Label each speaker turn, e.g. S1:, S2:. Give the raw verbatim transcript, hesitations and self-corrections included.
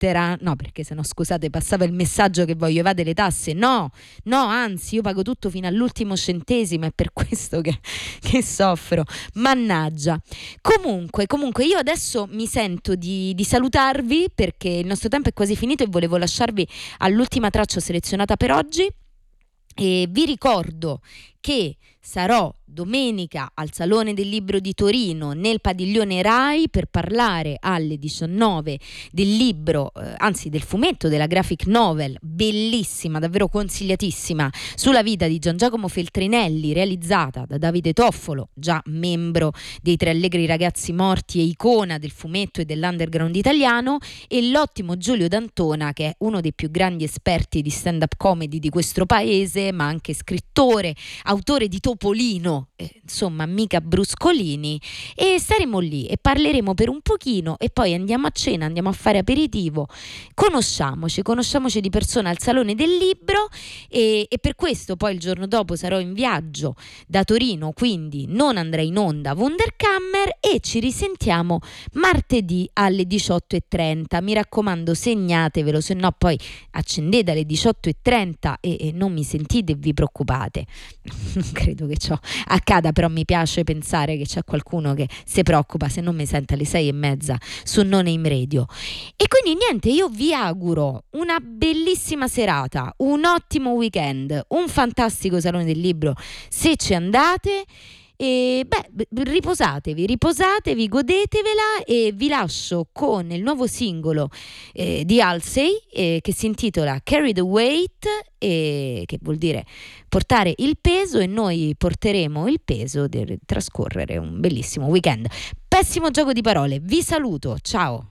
S1: lettera, no, perché se no scusate passava il messaggio che voglio evadere le tasse, no, no, anzi io pago tutto fino all'ultimo centesimo, è per questo che, che soffro, mannaggia. Comunque, comunque io adesso mi sento di, di salutarvi perché il nostro tempo è quasi finito e volevo lasciarvi all'ultima traccia selezionata per oggi. E vi ricordo che sarò domenica al Salone del Libro di Torino nel padiglione Rai per parlare alle diciannove del libro, eh, anzi del fumetto, della graphic novel bellissima, davvero consigliatissima, sulla vita di Gian Giacomo Feltrinelli, realizzata da Davide Toffolo, già membro dei Tre Allegri Ragazzi Morti e icona del fumetto e dell'underground italiano, e l'ottimo Giulio D'Antona, che è uno dei più grandi esperti di stand-up comedy di questo paese, ma anche scrittore, autore di Topolino, eh, insomma mica bruscolini, e staremo lì e parleremo per un pochino e poi andiamo a cena, andiamo a fare aperitivo, conosciamoci, conosciamoci di persona al Salone del Libro, e, e per questo poi il giorno dopo sarò in viaggio da Torino, quindi non andrei in onda Wunderkammer, e ci risentiamo martedì alle diciotto e trenta. Mi raccomando, segnatevelo, se no poi accendete alle diciotto e trenta e, e non mi sentite e vi preoccupate. Non credo che ciò accada, però mi piace pensare che c'è qualcuno che si preoccupa se non mi sente alle sei e mezza su Non Name Radio. E quindi niente, io vi auguro una bellissima serata, un ottimo weekend, un fantastico Salone del Libro se ci andate. E beh, riposatevi, riposatevi, godetevela, e vi lascio con il nuovo singolo eh, di Halsey eh, che si intitola Carry the Weight, e che vuol dire portare il peso, e noi porteremo il peso di trascorrere un bellissimo weekend. Pessimo gioco di parole, vi saluto, ciao!